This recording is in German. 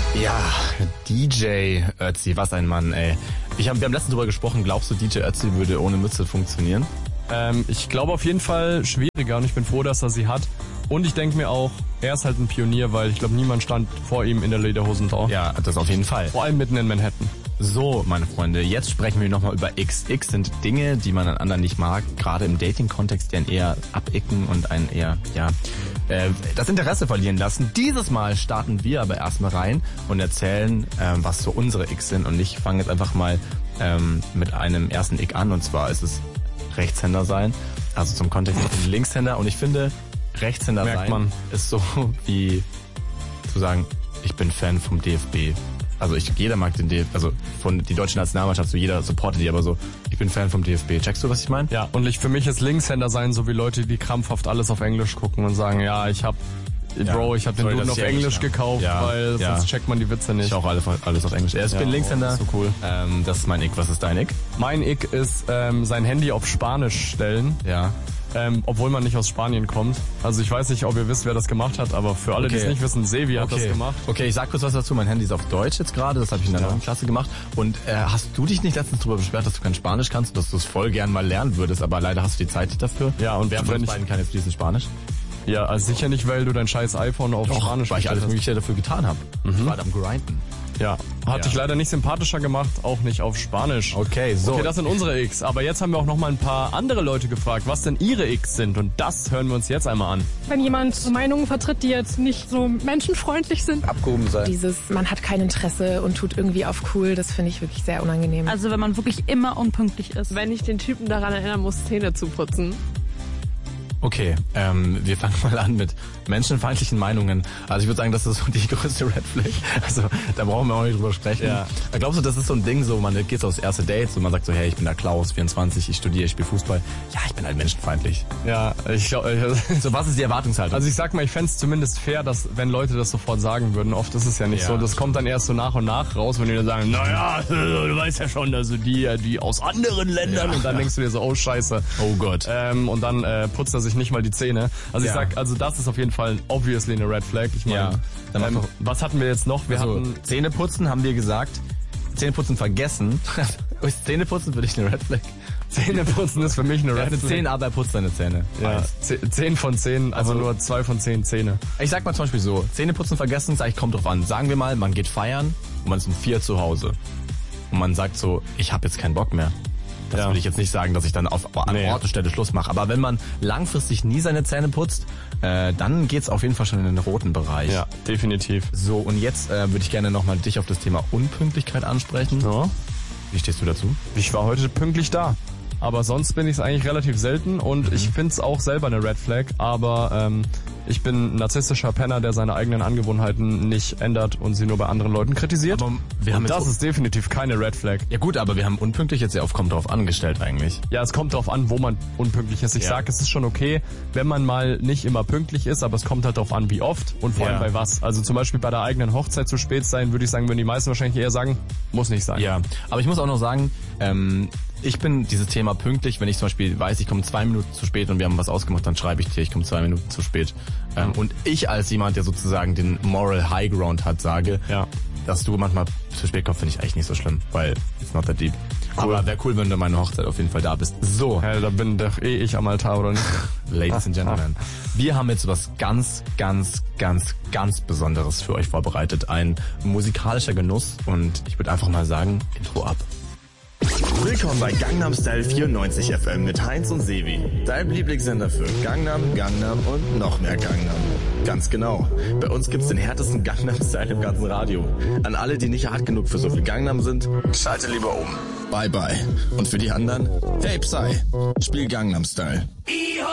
Ja, DJ Ötzi, was ein Mann, ey. Wir haben letztens drüber gesprochen, glaubst du, DJ Ötzi würde ohne Mütze funktionieren? Ich glaube auf jeden Fall schwieriger und ich bin froh, dass er sie hat. Und ich denke mir auch, er ist halt ein Pionier, weil ich glaube, niemand stand vor ihm in der Lederhosen da. Ja, das auf jeden Fall. Vor allem mitten in Manhattan. So, meine Freunde, jetzt sprechen wir nochmal über X. X sind Dinge, die man an anderen nicht mag, gerade im Dating-Kontext, die einen eher abecken und einen eher, das Interesse verlieren lassen. Dieses Mal starten wir aber erstmal rein und erzählen, was so unsere X sind. Und ich fange jetzt einfach mal mit einem ersten Ick an, und zwar ist es Rechtshänder sein. Also zum Kontext ich bin Linkshänder, und ich finde, Rechtshänder sein ist so wie zu sagen, ich bin Fan vom DFB. Also jeder mag den DFB, also von die deutsche Nationalmannschaft, so jeder supportet die, aber so, ich bin Fan vom DFB. Checkst du, was ich meine? Ja, und für mich ist Linkshänder sein so wie Leute, die krampfhaft alles auf Englisch gucken und sagen, ich habe den Duden auf Englisch gekauft, weil sonst checkt man die Witze nicht. Ich auch alles auf Englisch. Ich bin Linkshänder. So cool. Das ist mein Ick. Was ist dein Ick? Mein Ick ist sein Handy auf Spanisch stellen. Ja. Obwohl man nicht aus Spanien kommt. Also ich weiß nicht, ob ihr wisst, wer das gemacht hat, aber für alle, die es nicht wissen, Sevi hat das gemacht. Okay, ich sag kurz was dazu. Mein Handy ist auf Deutsch jetzt gerade, das habe ich in der 9. Klasse gemacht. Und hast du dich nicht letztens darüber beschwert, dass du kein Spanisch kannst und dass du es voll gern mal lernen würdest, aber leider hast du die Zeit nicht dafür? Ja, und wer von uns beiden kann jetzt fließend Spanisch? Ja, also sicher nicht, weil du dein scheiß iPhone auf Spanisch weil ich alles Mögliche dafür getan habe. Ich war am Grinden. Ja, hat dich leider nicht sympathischer gemacht, auch nicht auf Spanisch. Okay, so. Okay, das sind unsere X. Aber jetzt haben wir auch noch mal ein paar andere Leute gefragt, was denn ihre X sind. Und das hören wir uns jetzt einmal an. Wenn jemand Meinungen vertritt, die jetzt nicht so menschenfreundlich sind. Abgehoben sein. Man hat kein Interesse und tut irgendwie auf cool, das finde ich wirklich sehr unangenehm. Also wenn man wirklich immer unpünktlich ist. Wenn ich den Typen daran erinnern muss, Zähne zu putzen. Okay, wir fangen mal an mit menschenfeindlichen Meinungen. Also ich würde sagen, das ist so die größte Red Flag. Also da brauchen wir auch nicht drüber sprechen. Ja. Glaubst du, das ist so ein Ding, so man geht so aufs erste Date, so man sagt so, hey, ich bin der Klaus, 24, ich studiere, ich spiele Fußball. Ja, ich bin halt menschenfeindlich. Ja, ich glaube... So, was ist die Erwartungshaltung? Also ich sag mal, ich fänd's zumindest fair, dass wenn Leute das sofort sagen würden, oft ist es ja nicht so. Das kommt dann erst so nach und nach raus, wenn die dann sagen, naja, du weißt ja schon, also die aus anderen Ländern. Und dann denkst du dir so, oh scheiße. Oh Gott. Und dann putzt er sich nicht mal die Zähne. Also ich sag, also das ist auf jeden Fall obviously eine Red Flag. Ich meine, was hatten wir jetzt noch? Wir hatten Zähneputzen, haben wir gesagt. Zähneputzen vergessen. Zähneputzen für dich eine Red Flag? Zähneputzen ist für mich eine Red Flag. 10, aber er putzt seine Zähne. Ja, 10 von 10, also nur 2 von 10 Zähne. Ich sag mal zum Beispiel so, Zähneputzen vergessen, sag ich, kommt drauf an. Sagen wir mal, man geht feiern und man ist um 4 zu Hause. Und man sagt so, ich habe jetzt keinen Bock mehr. Das will ich jetzt nicht sagen, dass ich dann an Ort und Stelle Schluss mache. Aber wenn man langfristig nie seine Zähne putzt, dann geht's auf jeden Fall schon in den roten Bereich. Ja, definitiv. So, und jetzt würde ich gerne nochmal dich auf das Thema Unpünktlichkeit ansprechen. Ja. Wie stehst du dazu? Ich war heute pünktlich da. Aber sonst bin ich es eigentlich relativ selten und ich finde es auch selber eine Red Flag, aber ich bin ein narzisstischer Penner, der seine eigenen Angewohnheiten nicht ändert und sie nur bei anderen Leuten kritisiert. Aber das ist definitiv keine Red Flag. Ja gut, aber wir haben unpünktlich jetzt ja auf kommt drauf angestellt eigentlich. Ja, es kommt drauf an, wo man unpünktlich ist. Ich sag, es ist schon okay, wenn man mal nicht immer pünktlich ist, aber es kommt halt drauf an, wie oft und vor allem bei was. Also zum Beispiel bei der eigenen Hochzeit zu spät sein, würde ich sagen, würden die meisten wahrscheinlich eher sagen, muss nicht sein. Ja, aber ich muss auch noch sagen, ich bin dieses Thema pünktlich, wenn ich zum Beispiel weiß, ich komme 2 Minuten zu spät und wir haben was ausgemacht, dann schreibe ich dir, ich komme 2 Minuten zu spät. Und ich als jemand, der sozusagen den Moral High Ground hat, sage, dass du manchmal zu spät kommst, finde ich eigentlich nicht so schlimm, weil it's not that deep. Cool. Aber wäre cool, wenn du meine Hochzeit auf jeden Fall da bist. So. Ja, da bin doch ich am Altar, oder nicht? Ladies and Gentlemen. Wir haben jetzt was ganz, ganz, ganz, ganz Besonderes für euch vorbereitet. Ein musikalischer Genuss und ich würde einfach mal sagen, Intro ab. Willkommen bei Gangnam Style 94 FM mit Heinz und Sevi. Dein Lieblingssender für Gangnam und noch mehr Gangnam. Ganz genau. Bei uns gibt's den härtesten Gangnam Style im ganzen Radio. An alle, die nicht hart genug für so viel Gangnam sind, schalte lieber um. Bye bye. Und für die anderen, hey Psy, spiel Gangnam Style.